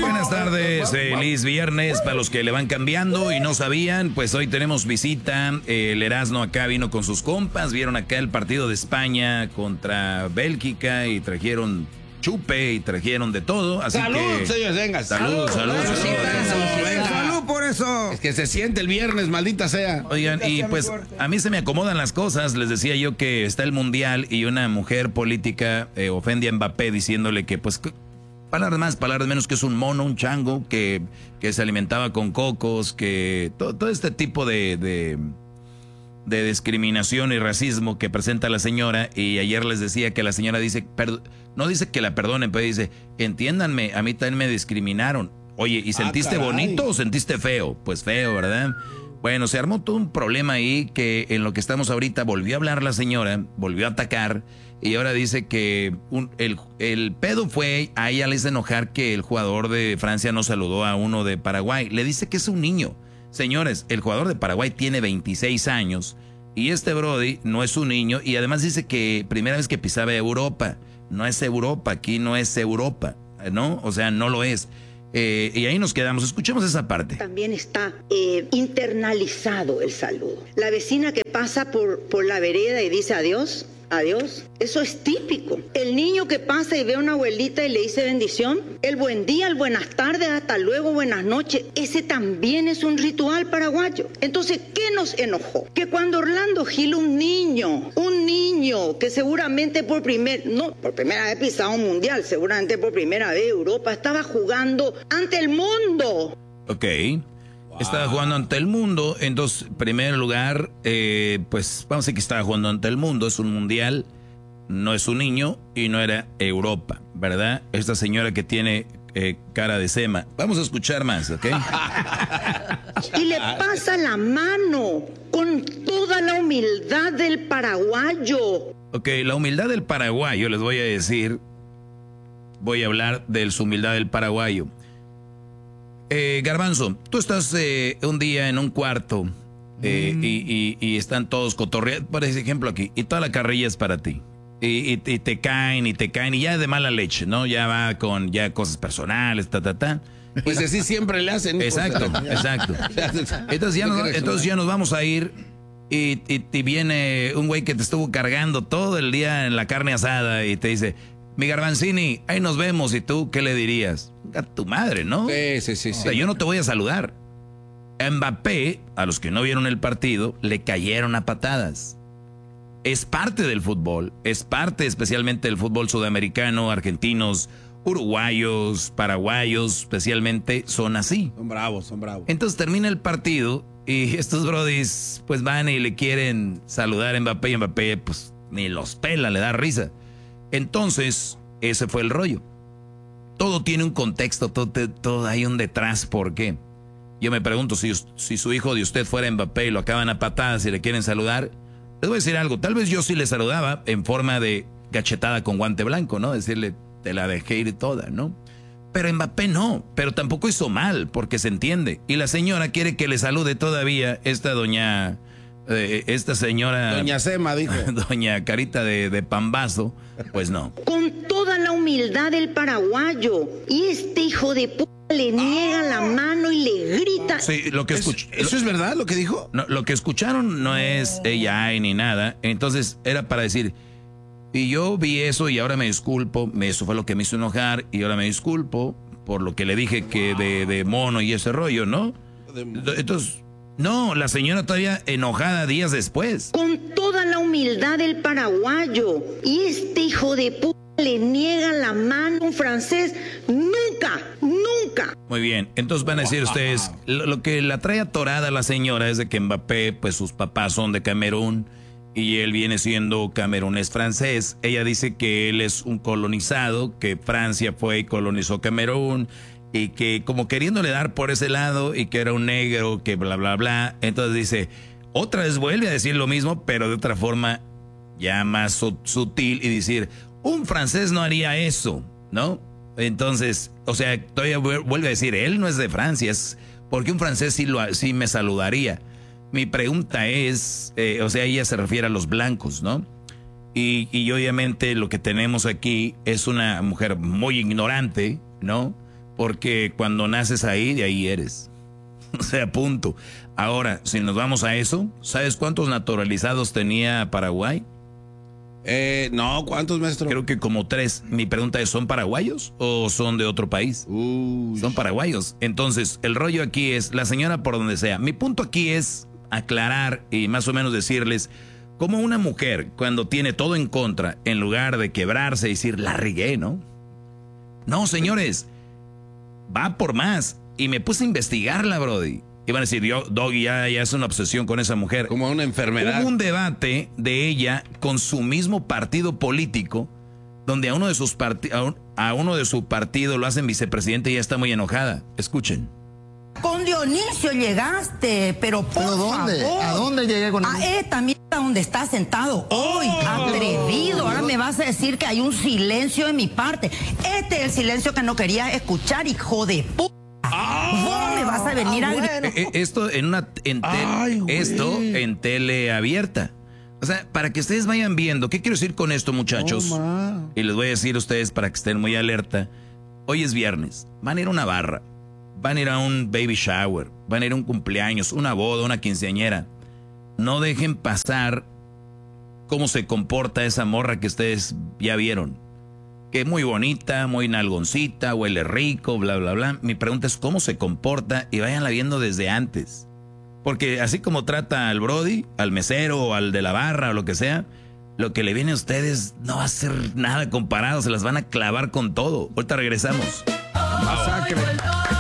Buenas tardes, feliz viernes para los que le van cambiando y no sabían, pues hoy tenemos visita, el Erasmo acá vino con sus compas, vieron acá el partido de España contra Bélgica y trajeron chupe y trajeron de todo, así salud, que... señores, venga. Salud por eso. Es que se siente el viernes, maldita sea. Oigan, y pues a mí se me acomodan las cosas, les decía yo que está el Mundial y una mujer política ofende a Mbappé diciéndole que pues... palabras más, palabras menos, que es un mono, un chango, que se alimentaba con cocos, que todo este tipo de discriminación y racismo que presenta la señora. Y ayer les decía que la señora dice, no dice que la perdonen, pero dice, entiéndanme, a mí también me discriminaron. Oye, ¿y sentiste bonito o sentiste feo? Pues feo, ¿verdad? Bueno, se armó todo un problema ahí que en lo que estamos ahorita volvió a hablar la señora, volvió a atacar. Y ahora dice que el pedo fue, a ella le hizo enojar que el jugador de Francia no saludó a uno de Paraguay. Le dice que es un niño. Señores, el jugador de Paraguay tiene 26 años y este Brody no es un niño. Y además dice que primera vez que pisaba Europa. No es Europa, aquí no es Europa, ¿no? O sea, no lo es. Y ahí nos quedamos. Escuchemos esa parte. También está internalizado el saludo. La vecina que pasa por la vereda y dice adiós. Adiós. Eso es típico. El niño que pasa y ve a una abuelita y le dice bendición, el buen día, el buenas tardes, hasta luego, buenas noches, ese también es un ritual paraguayo. Entonces, ¿qué nos enojó? Que cuando Orlando Gil, un niño que seguramente por primera vez pisaba un mundial, seguramente por primera vez Europa, estaba jugando ante el mundo. Ok. Estaba jugando ante el mundo, entonces, en primer lugar, pues vamos a decir que estaba jugando ante el mundo, es un mundial, no es un niño y no era Europa, ¿verdad? Esta señora que tiene cara de sema. Vamos a escuchar más, ¿ok? Y le pasa la mano con toda la humildad del paraguayo. Ok, la humildad del paraguayo, les voy a decir, voy a hablar de su humildad del paraguayo. Garbanzo, tú estás un día en un cuarto y están todos cotorreando, por ejemplo aquí, y toda la carrilla es para ti. Y te caen y ya de mala leche, ¿no? Ya va con ya cosas personales, Pues así siempre le hacen. Exacto. Entonces ya nos vamos a ir y viene un güey que te estuvo cargando todo el día en la carne asada y te dice... Mi Garbanzini, ahí nos vemos. ¿Y tú qué le dirías? A tu madre, ¿no? Sí. O sea, yo no te voy a saludar. A Mbappé, a los que no vieron el partido, le cayeron a patadas. Es parte del fútbol. Es parte especialmente del fútbol sudamericano, argentinos, uruguayos, paraguayos, especialmente, son así. Son bravos. Entonces termina el partido y estos brodis pues van y le quieren saludar a Mbappé y Mbappé pues ni los pela, le da risa. Entonces, ese fue el rollo. Todo tiene un contexto, todo hay un detrás. ¿Por qué? Yo me pregunto, si su hijo de usted fuera Mbappé y lo acaban a patadas y le quieren saludar, les voy a decir algo. Tal vez yo sí le saludaba en forma de cachetada con guante blanco, ¿no? Decirle, te la dejé ir toda, ¿no? Pero Mbappé no, pero tampoco hizo mal, porque se entiende. Y la señora quiere que le salude todavía esta señora... Doña Sema, dijo. Doña Carita de Pambazo, pues no. Con toda la humildad del paraguayo. Y este hijo de puta le niega la mano y le grita. Sí, lo que escuché... ¿Eso es verdad lo que dijo? No, lo que escucharon no es ella ni nada. Entonces era para decir... Y yo vi eso y ahora me disculpo. Eso fue lo que me hizo enojar y ahora me disculpo por lo que le dije que de mono y ese rollo, ¿no? Entonces... No, la señora todavía enojada días después. Con toda la humildad del paraguayo. Y este hijo de puta le niega la mano a un francés. Nunca. Muy bien, entonces van a decir ustedes, lo que la trae atorada a la señora es de que Mbappé, pues sus papás son de Camerún y él viene siendo camerunés francés. Ella dice que él es un colonizado, que Francia fue y colonizó Camerún. Y que como queriéndole dar por ese lado y que era un negro, que bla, bla, bla. Entonces dice, otra vez vuelve a decir lo mismo, pero de otra forma ya más sutil y decir, un francés no haría eso, ¿no? Entonces, o sea, todavía vuelve a decir, él no es de Francia, es porque un francés sí me saludaría. Mi pregunta es, o sea, ella se refiere a los blancos, ¿no? Y obviamente lo que tenemos aquí es una mujer muy ignorante, ¿no? Porque cuando naces ahí, de ahí eres. O sea, punto. Ahora, si nos vamos a eso, ¿sabes cuántos naturalizados tenía Paraguay? No, ¿cuántos, maestro? Creo que como 3. Mi pregunta es, ¿son paraguayos o son de otro país? Son paraguayos. Entonces, el rollo aquí es, la señora por donde sea. Mi punto aquí es aclarar y más o menos decirles, como una mujer, cuando tiene todo en contra, en lugar de quebrarse y decir, la regué, ¿no? No, señores, va por más. Y me puse a investigarla, brody. Iban a decir, Doggy ya es una obsesión con esa mujer. Como una enfermedad. Hubo un debate de ella con su mismo partido político, donde a uno de su partido lo hacen vicepresidente y ella está muy enojada. Escuchen. Con Dionisio llegaste, pero por ¿dónde? favor. ¿A dónde llegué con él? A esta mierda donde estás sentado hoy, atrevido. Ahora me vas a decir que hay un silencio de mi parte. Este es el silencio que no quería escuchar, hijo de puta. Vos me vas a venir a... Esto en tele abierta. O sea, para que ustedes vayan viendo, ¿qué quiero decir con esto, muchachos? Y les voy a decir a ustedes para que estén muy alerta. Hoy es viernes, van a ir a una barra, van a ir a un baby shower, van a ir a un cumpleaños, una boda, una quinceañera. No dejen pasar cómo se comporta esa morra que ustedes ya vieron. Que es muy bonita, muy nalgoncita, huele rico, bla, bla, bla. Mi pregunta es cómo se comporta y váyanla viendo desde antes. Porque así como trata al brody, al mesero o al de la barra o lo que sea, lo que le viene a ustedes no va a ser nada comparado, se las van a clavar con todo. Ahorita regresamos. Masacre.